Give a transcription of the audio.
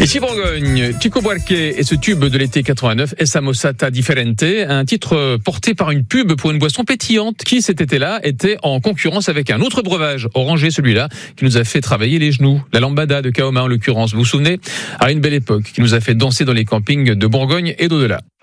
Ici Bourgogne, Chico Buarque et ce tube de l'été 89, Esa Mossata Differente, un titre porté par une pub pour une boisson pétillante qui cet été-là était en concurrence avec un autre breuvage, orangé celui-là, qui nous a fait travailler les genoux. La lambada de Kaoma en l'occurrence, vous vous souvenez, à une belle époque, qui nous a fait danser dans les campings de Bourgogne et d'au-delà.